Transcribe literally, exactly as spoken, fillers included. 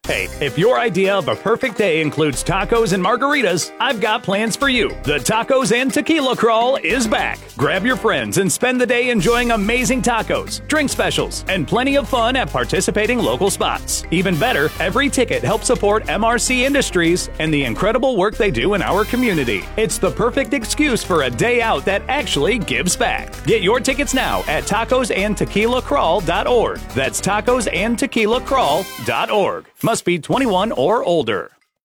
Hey, if your idea of a perfect day includes tacos and margaritas, I've got plans for you. The Tacos and Tequila Crawl is back. Grab your friends and spend the day enjoying amazing tacos, drink specials, and plenty of fun at participating local spots. Even better, every ticket helps support M R C Industries and the incredible work they do in our community. It's the perfect excuse for a day out that actually gives back. Get your tickets now at tacos and tequila crawl dot org. That's tacos and tequila crawl dot org. Must be twenty-one or older.